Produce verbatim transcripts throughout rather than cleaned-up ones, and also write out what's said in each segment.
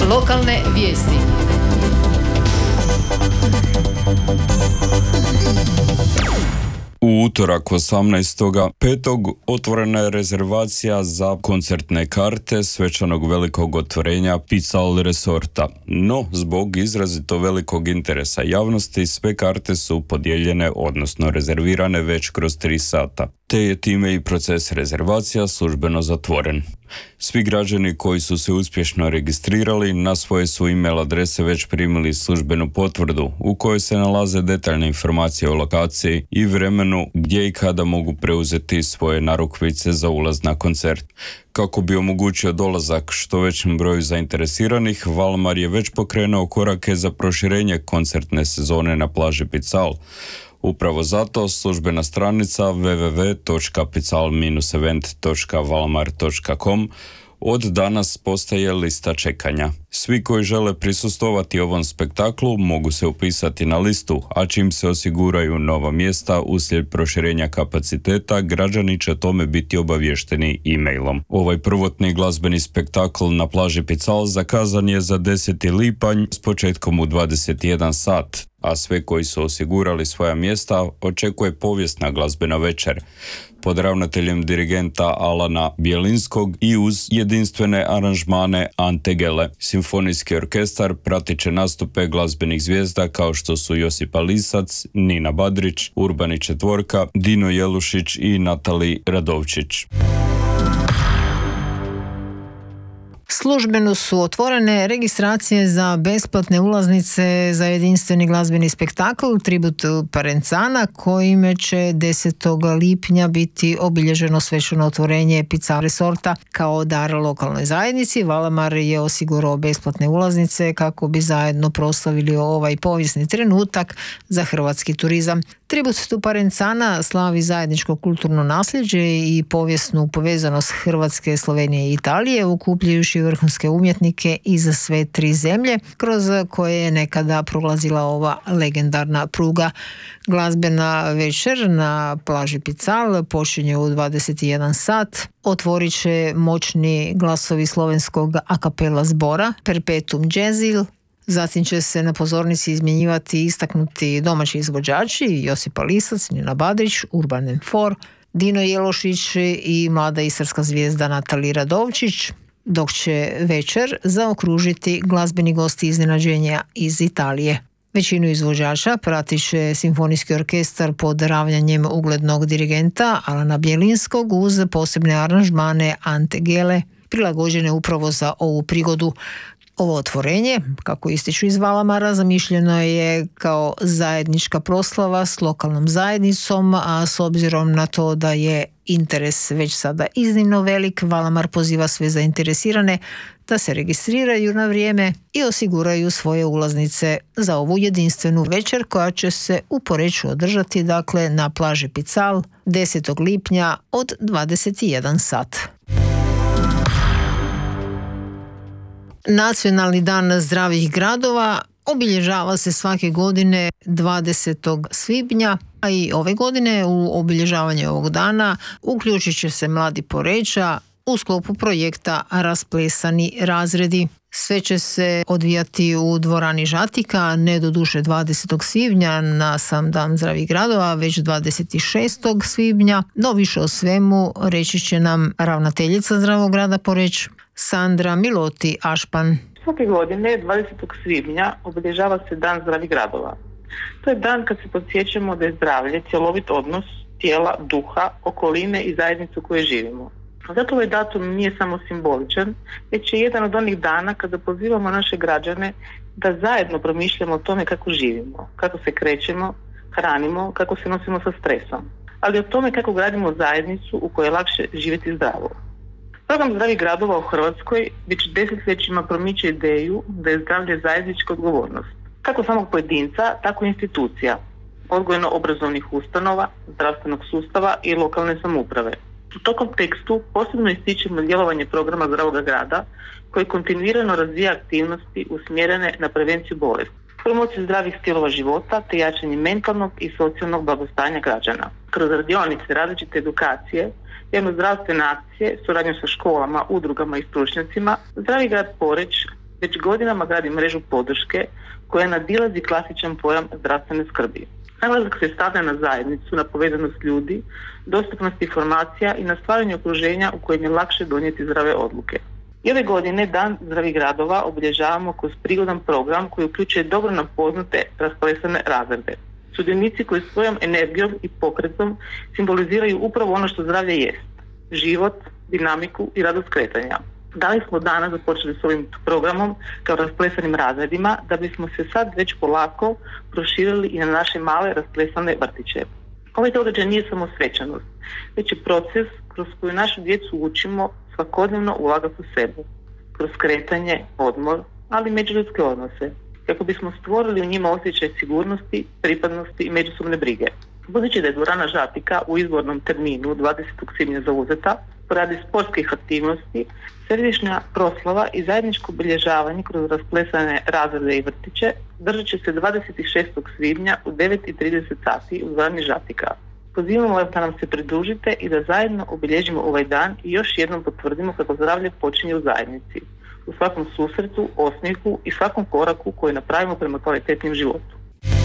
Lokalne vijesti. U utorak osamnaestog petog otvorena je rezervacija za koncertne karte svečanog velikog otvorenja Pical Resorta. No, zbog izrazito velikog interesa javnosti, sve karte su podijeljene, odnosno rezervirane već kroz tri sata, te je time i proces rezervacija službeno zatvoren. Svi građani koji su se uspješno registrirali na svoje su e-mail adrese već primili službenu potvrdu u kojoj se nalaze detaljne informacije o lokaciji i vremenu gdje i kada mogu preuzeti svoje narukvice za ulaz na koncert. Kako bi omogućio dolazak što većem broju zainteresiranih, Valamar je već pokrenuo korake za proširenje koncertne sezone na plaži Pical. Upravo zato službena stranica w w w točka pical dash event točka valamar točka com od danas postaje lista čekanja. Svi koji žele prisustvovati ovom spektaklu mogu se upisati na listu, a čim se osiguraju nova mjesta uslijed proširenja kapaciteta, građani će tome biti obavješteni e-mailom. Ovaj prvotni glazbeni spektakl na plaži Pical zakazan je za deseti lipanj s početkom u dvadeset jedan sat, a sve koji su osigurali svoja mjesta očekuje povijesna glazbena večer pod ravnateljem dirigenta Alana Bjelinskog i uz jedinstvene aranžmane Ante Gele. Simfonijski orkestar pratit će nastupe glazbenih zvijezda kao što su Josipa Lisac, Nina Badrić, Urbani Četvorka, Dino Jelušić i Natali Radovčić. Službeno su otvorene registracije za besplatne ulaznice za jedinstveni glazbeni spektakl Tribut Parencana, kojime će desetog lipnja biti obilježeno svečano otvorenje Pical Resorta kao dar lokalnoj zajednici. Valamar je osigurao besplatne ulaznice kako bi zajedno proslavili ovaj povijesni trenutak za hrvatski turizam. Tribut Parencana slavi zajedničko kulturno nasljeđe i povijesnu povezanost Hrvatske, Slovenije i Italije, okupljajući vrhunske umjetnike iz sve tri zemlje kroz koje je nekada prolazila ova legendarna pruga. Glazbena večer na plaži Pical počinje u dvadeset jedan sat. Otvorit će moćni glasovi slovenskog a cappella zbora Perpetuum Jazzil. Zatim će se na pozornici izmjenjivati istaknuti domaći izvođači Josipa Lisac, Nina Badrić, Urban em četiri, Dino Jelušić i mlada istarska zvijezda Natali Radovčić, dok će večer zaokružiti glazbeni gosti iznenađenja iz Italije. Većinu izvođača pratit će simfonijski orkestar pod ravnjanjem uglednog dirigenta Alana Bjelinskog uz posebne aranžmane Ante Gele, prilagođene upravo za ovu prigodu. Ovo otvorenje, kako ističu iz Valamara, zamišljeno je kao zajednička proslava s lokalnom zajednicom, a s obzirom na to da je interes već sada iznimno velik, Valamar poziva sve zainteresirane da se registriraju na vrijeme i osiguraju svoje ulaznice za ovu jedinstvenu večer koja će se u Poreču održati, dakle na plaži Pical desetog lipnja od dvadeset jedan sat. Nacionalni dan zdravih gradova obilježava se svake godine dvadesetog svibnja, a i ove godine u obilježavanje ovog dana uključit će se mladi Poreča u sklopu projekta Rasplesani razredi. Sve će se odvijati u dvorani Žatika, ne do duše dvadesetog svibnja na sam dan zdravih gradova, već dvadeset šestog svibnja. No više o svemu reći će nam ravnateljica Zdravog grada Poreč, Sandra Miloti Ašpan. Svake godine dvadesetog svibnja obilježava se Dan zdravih gradova. To je dan kad se podsjećamo da je zdravlje cjelovit odnos tijela, duha, okoline i zajednice u kojoj živimo. Zato ovaj datum nije samo simboličan, već je jedan od onih dana kada pozivamo naše građane da zajedno promišljamo o tome kako živimo, kako se krećemo, hranimo, kako se nosimo sa stresom, ali o tome kako gradimo zajednicu u kojoj je lakše živjeti zdravo. Program zdravih gradova u Hrvatskoj već desetljećima promiče ideju da je zdravlje zajednička odgovornost, kako samog pojedinca, tako i institucija, odgojno-obrazovnih ustanova, zdravstvenog sustava i lokalne samouprave. U tom kontekstu posebno ističemo djelovanje programa Zdravog grada koji kontinuirano razvija aktivnosti usmjerene na prevenciju bolesti, promociju zdravih stilova života te jačanje mentalnog i socijalnog blagostanja građana. Kroz radionice, različite edukacije, javnozdravstvene akcije, suradnju sa školama, udrugama i stručnjacima, Zdravi grad Poreč Već godinama gradi mrežu podrške koja nadilazi klasičan pojam zdravstvene skrbi. Naglasak se stavlja na zajednicu, na povezanost ljudi, dostupnost informacija i na stvaranje okruženja u kojem je lakše donijeti zdrave odluke. I ove godine Dan zdravih gradova obilježavamo kroz prigodan program koji uključuje dobro nam poznate rasplesane razrede. Sudionici koji svojom energijom i pokretom simboliziraju upravo ono što zdravlje jest. Život, dinamiku i radost kretanja. Dali smo danas započeli s ovim programom kao rasplesanim razredima da bismo se sad već polako proširili i na naše male rasplesane vrtiće. Ovaj događaj nije samo svečanost, već je proces kroz koji našu djecu učimo svakodnevno ulagati u sebe, kroz kretanje, odmor, ali i međuljudske odnose, kako bismo stvorili u njima osjećaj sigurnosti, pripadnosti i međusobne brige. Budući da je dvorana Žatika u izbornom terminu dvadesetog svibnja zauzeta, poradi sportskih aktivnosti, središnja proslava i zajedničko obilježavanje kroz rasplesane razrede i vrtiće držat će se dvadeset šestog svibnja u devet i trideset sati u dvorani Žatika. Pozivamo vas da nam se pridružite i da zajedno obilježimo ovaj dan i još jednom potvrdimo kako zdravlje počinje u zajednici, u svakom susretu, osmijehu i svakom koraku koji napravimo prema kvalitetnijem životu.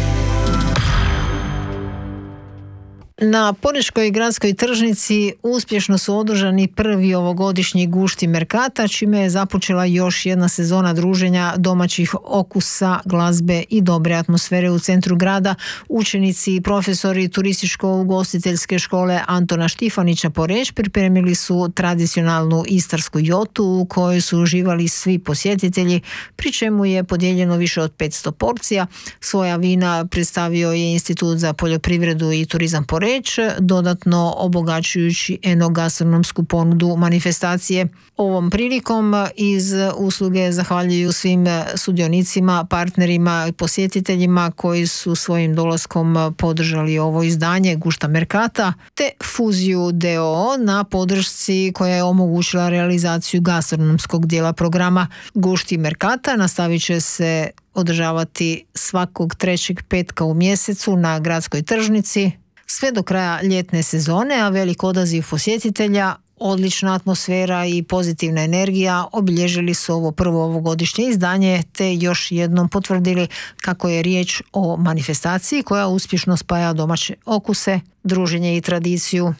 Na Porečkoj gradskoj tržnici uspješno su održani prvi ovogodišnji gušti Merkata, čime je započela još jedna sezona druženja domaćih okusa, glazbe i dobre atmosfere u centru grada. Učenici i profesori turističko-ugostiteljske škole Antona Štifanića Poreč pripremili su tradicionalnu istarsku jotu u kojoj su uživali svi posjetitelji, pri čemu je podijeljeno više od petsto porcija. Svoja vina predstavio je Institut za poljoprivredu i turizam Poreč, dodatno obogaćujući enogastronomsku ponudu manifestacije. Ovom prilikom iz usluge zahvaljuju svim sudionicima, partnerima i posjetiteljima koji su svojim dolaskom podržali ovo izdanje Gušta Merkata, te Fuziju d o o na podršci koja je omogućila realizaciju gastronomskog dijela programa. Gušti Merkata nastavit će se održavati svakog trećeg petka u mjesecu na gradskoj tržnici sve do kraja ljetne sezone, a velik odaziv posjetitelja, odlična atmosfera i pozitivna energija obilježili su ovo prvo ovogodišnje izdanje, te još jednom potvrdili kako je riječ o manifestaciji koja uspješno spaja domaće okuse, druženje i tradiciju.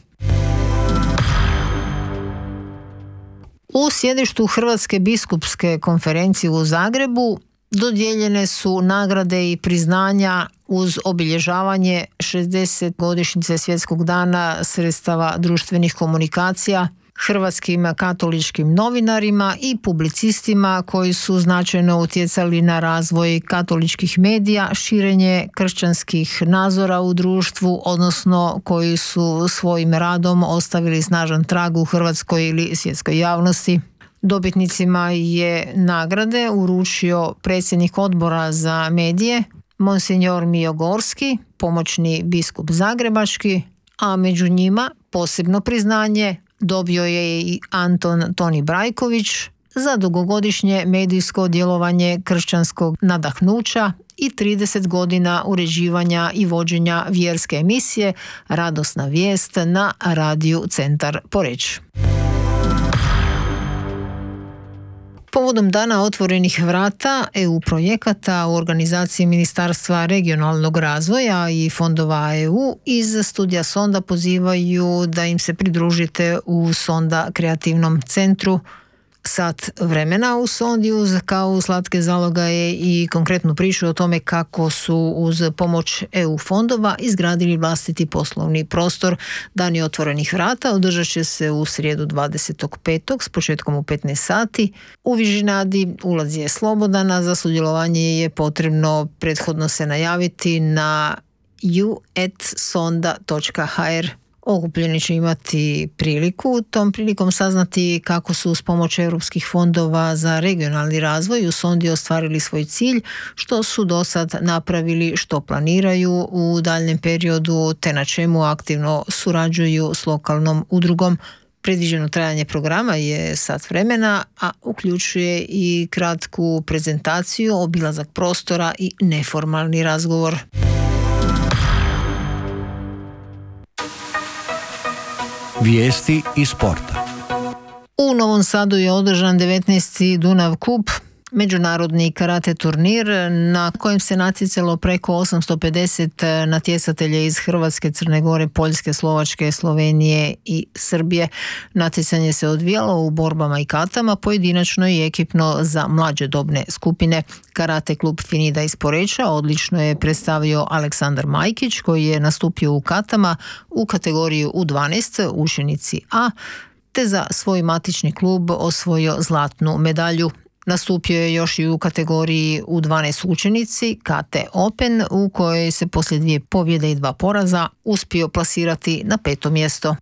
U sjedištu Hrvatske biskupske konferencije u Zagrebu dodijeljene su nagrade i priznanja uz obilježavanje šezdeset godišnjice Svjetskog dana sredstava društvenih komunikacija hrvatskim katoličkim novinarima i publicistima koji su značajno utjecali na razvoj katoličkih medija, širenje kršćanskih nazora u društvu, odnosno koji su svojim radom ostavili snažan trag u hrvatskoj ili svjetskoj javnosti. Dobitnicima je nagrade uručio predsjednik odbora za medije, Monsignor Mijo Gorski, pomoćni biskup Zagrebački, a među njima posebno priznanje dobio je i Anton Toni Brajković za dugogodišnje medijsko djelovanje kršćanskog nadahnuća i trideset godina uređivanja i vođenja vjerske emisije Radosna vijest na radiju Centar Poreč. Povodom Dana otvorenih vrata E U projekata u organizaciji Ministarstva regionalnog razvoja i fondova E U iz studija Sonda pozivaju da im se pridružite u Sonda kreativnom centru. Sat vremena u Sondi uz kao slatke zalogaje i konkretnu priču o tome kako su uz pomoć E U fondova izgradili vlastiti poslovni prostor. Dani otvorenih vrata održat će se u srijedu dvadesetog petog s početkom u petnaest sati. U Vižinadi ulaz je slobodan, a za sudjelovanje je potrebno prethodno se najaviti na ju et sonda točka ha er. Okupljeni će imati priliku tom prilikom saznati kako su uz pomoć europskih fondova za regionalni razvoj u Sondi ostvarili svoj cilj, što su do sad napravili, što planiraju u daljnjem periodu, te na čemu aktivno surađuju s lokalnom udrugom. Predviđeno trajanje programa je sat vremena, a uključuje i kratku prezentaciju, obilazak prostora i neformalni razgovor. Vijesti iz sporta. U Novom Sadu je održan devetnaesti Dunav Kup, međunarodni karate turnir na kojem se natjecalo preko osamsto pedeset natjecatelja iz Hrvatske, Crne Gore, Poljske, Slovačke, Slovenije i Srbije. Natjecanje se odvijalo u borbama i katama, pojedinačno i ekipno za mlađe dobne skupine. Karate klub Finida iz Poreča odlično je predstavio Aleksandar Majkić, koji je nastupio u katama u kategoriji U dvanaest, učenici A, te za svoj matični klub osvojio zlatnu medalju. Nastupio je još i u kategoriji U dvanaest učenici K T Open, u kojoj se poslije dvije pobjede i dva poraza uspio plasirati na peto mjesto.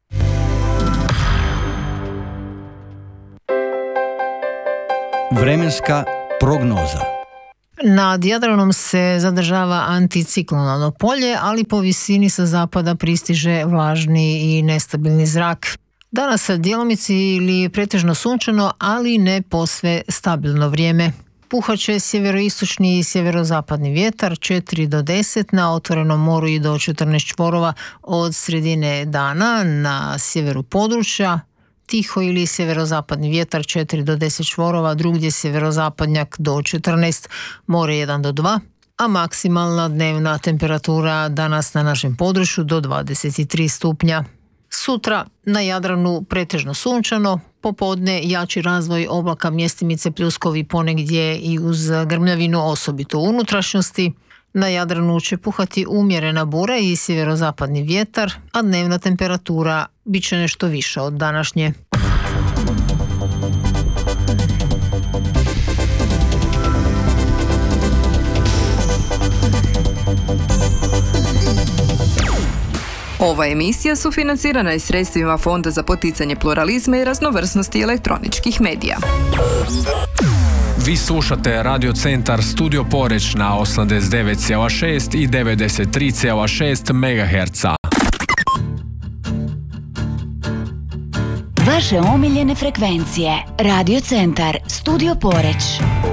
Vremenska prognoza. Nad Jadranom se zadržava anticiklonalno polje, ali po visini sa zapada pristiže vlažni i nestabilni zrak. Danas djelomice ili pretežno sunčano, ali ne posve stabilno vrijeme. Puhaće sjeveroistočni i sjeverozapadni vjetar četiri do deset na otvorenom moru i do četrnaest čvorova od sredine dana na sjeveru područja. Tiho ili sjeverozapadni vjetar četiri do deset čvorova, drugdje sjeverozapadnjak do četrnaest, more jedan do dva, a maksimalna dnevna temperatura danas na našem području do dvadeset tri stupnja. Sutra na Jadranu pretežno sunčano, popodne jači razvoj oblaka, mjestimice pljuskovi ponegdje i uz grmljavinu, osobito u unutrašnjosti. Na Jadranu će puhati umjerena bura i sjeverozapadni vjetar, a dnevna temperatura bit će nešto više od današnje. Ova emisija sufinancirana je sredstvima Fonda za poticanje pluralizma i raznovrsnosti elektroničkih medija. Vi slušate Radio Centar Studio Poreć na osamdeset devet zarez šest i devedeset tri zarez šest megaherca. Vaše omiljene frekvencije. Radio Centar Studio Poreć.